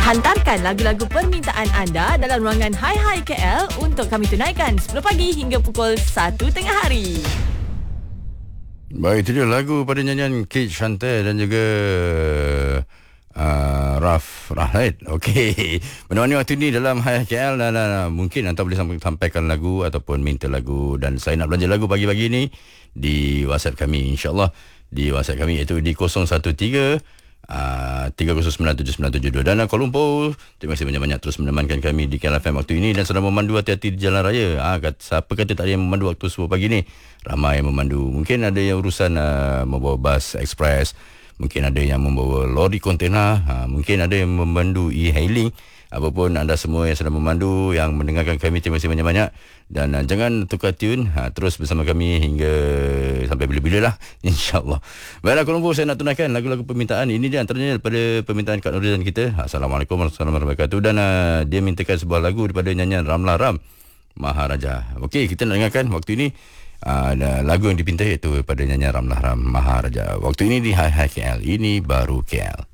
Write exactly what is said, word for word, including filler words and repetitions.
Hantarkan lagu-lagu permintaan anda dalam ruangan Hai Hai K L untuk kami tunaikan sepuluh pagi hingga pukul satu tengah hari. Baik, itu dia lagu pada nyanyian Kate Chantel dan juga uh, Raf Rahid. Okey, menemani waktu ni dalam Hai Hai K L dan uh, mungkin anda boleh sampaikan lagu ataupun minta lagu, dan saya nak belanja lagu pagi-pagi ni di WhatsApp kami, insyaAllah di WhatsApp kami, iaitu di kosong satu tiga Uh, tiga kosong sembilan tujuh sembilan tujuh dua. Dan uh, Kuala Lumpur, terima kasih banyak-banyak terus menemankan kami di K L F M waktu ini dan sedang memandu, hati-hati di jalan raya. uh, kata, Siapa kata tak ada yang memandu waktu sepuluh pagi ni? Ramai yang memandu. Mungkin ada yang urusan uh, membawa bas ekspres, mungkin ada yang membawa lori kontena, uh, mungkin ada yang memandu e-hailing. Apapun anda semua yang sedang memandu, yang mendengarkan kami, terima kasih banyak-banyak. Dan uh, jangan tukar tune, ha, terus bersama kami hingga sampai bila-bila lah, insyaAllah. Baiklah, Kuala Lumpur, saya nak tunaikan lagu-lagu permintaan. Ini dia antaranya daripada permintaan Kak Nuridan kita. Assalamualaikum warahmatullahi wabarakatuh. Dan uh, dia mintakan sebuah lagu daripada nyanyian Ramlah Ram, Maharaja. Okey, kita nak dengarkan waktu ini uh, lagu yang dipinta iaitu daripada nyanyian Ramlah Ram, Maharaja. Waktu ini di Hai Hai K L, ini baru K L.